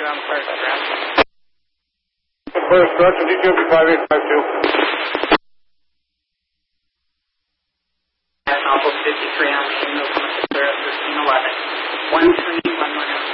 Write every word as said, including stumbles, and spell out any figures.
on the fire scratch. Fire scratch, D Q five eight five two. Alpha fifty-three on Shingle, thirteen eleven. one three one one.